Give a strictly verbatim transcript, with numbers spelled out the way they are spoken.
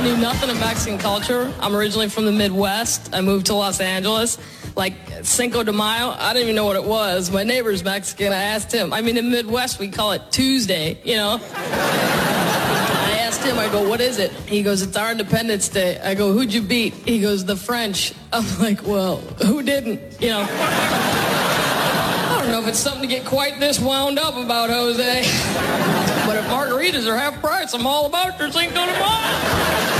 knew nothing of Mexican culture. I'm originally from the Midwest. I moved to Los Angeles. Like Cinco de Mayo, I didn't even know what it was. My neighbor's Mexican. I asked him. I mean, in the Midwest, we call it Tuesday, you know. I asked him, I go, what is it? He goes, it's our Independence Day. I go, who'd you beat? He goes, the French. I'm like, well, who didn't? You know. I don't know if it's something to get quite this wound up about, Jose. But if margaritas are half price, I'm all about your Cinco de Mayo.